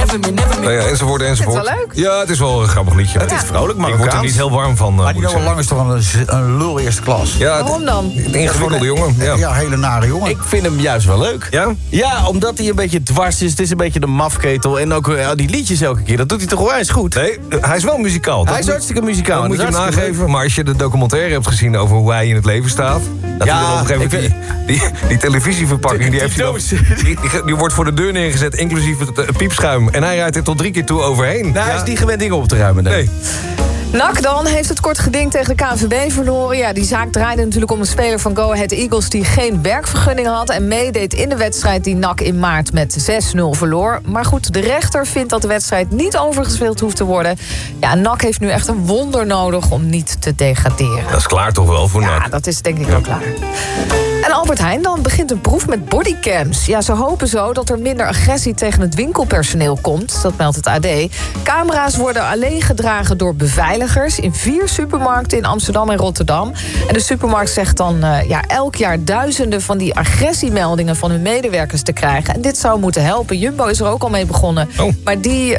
Nou ja, enzovoort. Is het wel leuk? Ja, het is wel een grappig liedje. Het is vrolijk, maar ik word er niet heel warm van. Maar die Noah Lang is toch een lul eerste klas? Ja, waarom dan? Een ingewikkelde jongen. Ja, hele nare jongen. Ik vind hem juist wel leuk. Ja? Ja, omdat hij een beetje dwars is. Het is een beetje de mafketel. En ook die liedjes elke keer. Dat doet hij toch wel eens goed? Nee, hij is wel muzikaal. Hij is hartstikke muzikaal. Dat moet je hem hartstikke nageven. Maar als je de documentaire hebt gezien over hoe hij in het leven staat... Dat hij dan op een gegeven moment die televisieverpakking... Die wordt voor de deur neergezet, inclusief het piepschuim. En hij rijdt er tot 3 keer toe overheen. Nou, hij is niet gewend dingen op te ruimen. Nee. NAC dan heeft het kort geding tegen de KNVB verloren. Ja, die zaak draaide natuurlijk om een speler van Go Ahead Eagles... die geen werkvergunning had en meedeed in de wedstrijd... die NAC in maart met 6-0 verloor. Maar goed, de rechter vindt dat de wedstrijd niet overgespeeld hoeft te worden. Ja, NAC heeft nu echt een wonder nodig om niet te degraderen. Dat is klaar toch wel voor NAC? Ja, dat is denk ik wel klaar. En Albert Heijn dan begint een proef met bodycams. Ja, ze hopen zo dat er minder agressie tegen het winkelpersoneel komt. Dat meldt het AD. Camera's worden alleen gedragen door beveiligers... in 4 supermarkten in Amsterdam en Rotterdam. En de supermarkt zegt dan elk jaar duizenden van die agressiemeldingen... van hun medewerkers te krijgen. En dit zou moeten helpen. Jumbo is er ook al mee begonnen. Oh. Maar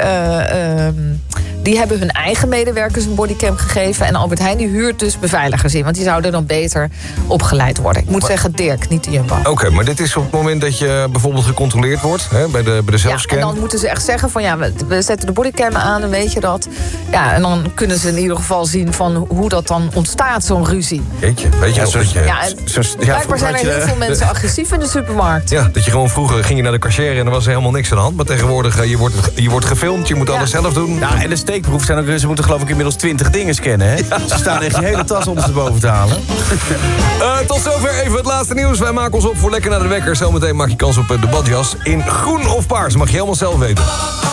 die hebben hun eigen medewerkers een bodycam gegeven... en Albert Heijn die huurt dus beveiligers in... want die zouden dan beter opgeleid worden. Ik moet zeggen Dirk, niet de Jumbo. Oké, maar dit is op het moment dat je bijvoorbeeld gecontroleerd wordt... Hè, bij de zelfscan. Ja, en dan moeten ze echt zeggen van ja, we zetten de bodycam aan en weet je dat. Ja, en dan kunnen ze in ieder geval zien van hoe dat dan ontstaat, zo'n ruzie. Jeetje, weet je wel dat je... Blijkbaar zijn er heel veel mensen agressief in de supermarkt. Ja, dat je gewoon vroeger ging je naar de cashier en er was helemaal niks aan de hand. Maar tegenwoordig, je wordt gefilmd, je moet alles zelf doen. Ja, en de steekproef zijn ook, ze moeten geloof ik inmiddels 20 dingen scannen, hè? Ja. Ze staan echt je hele tas ondersteboven te halen. Tot zover even het laatste nieuws. Wij maken ons op voor lekker naar de wekker. Zometeen maak je kans op de badjas in groen of paars. Mag je helemaal zelf weten.